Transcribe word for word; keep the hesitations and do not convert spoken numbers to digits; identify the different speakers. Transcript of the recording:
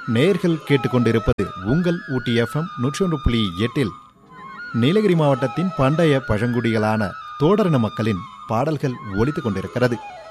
Speaker 1: நேயர்கள் கேட்டுக்கொண்டிருப்பது உங்கள் ஊட்டி எஃப்எம் நூற்றி ஒன்று புள்ளி எட்டில் நீலகிரி மாவட்டத்தின் பண்டைய பழங்குடிகளான தோடரண மக்களின் பாடல்கள் ஒலித்துக் கொண்டிருக்கிறது.